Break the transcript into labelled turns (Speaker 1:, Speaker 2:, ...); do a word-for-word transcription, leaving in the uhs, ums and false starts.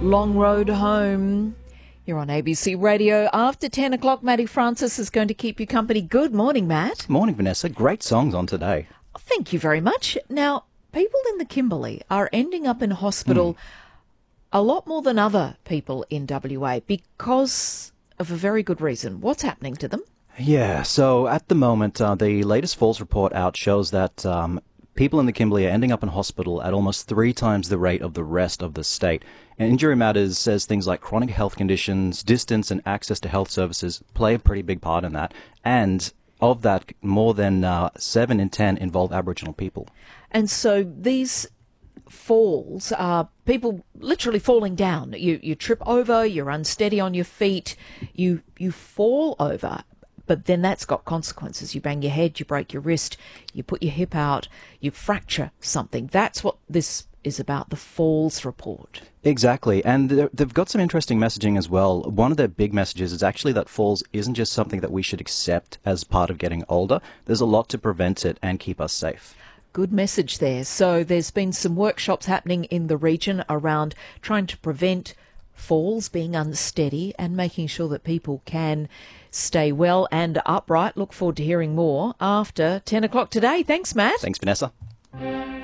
Speaker 1: Long Road Home. You're on A B C Radio. After ten o'clock, Matty Francis is going to keep you company. Good morning, Matt.
Speaker 2: Morning, Vanessa. Great songs on today.
Speaker 1: Thank you very much. Now, people in the Kimberley are ending up in hospital mm. a lot more than other people in W A because of a very good reason. What's happening to them?
Speaker 2: Yeah, so at the moment, uh, the latest falls report out shows that um, people in the Kimberley are ending up in hospital at almost three times the rate of the rest of the state. And Injury Matters says things like chronic health conditions, distance and access to health services play a pretty big part in that. And of that, more than uh, seven in ten involve Aboriginal people.
Speaker 1: And so these falls are people literally falling down. You you trip over, you're unsteady on your feet, you you fall over. But then that's got consequences. You bang your head, you break your wrist, you put your hip out, you fracture something. That's what this is about, the falls report.
Speaker 2: Exactly. And they've got some interesting messaging as well. One of their big messages is actually that falls isn't just something that we should accept as part of getting older. There's a lot to prevent it and keep us safe.
Speaker 1: Good message there. So there's been some workshops happening in the region around trying to prevent falls, being unsteady and making sure that people can stay well and upright. Look forward to hearing more after ten o'clock today. Thanks, Matt.
Speaker 2: Thanks, Vanessa.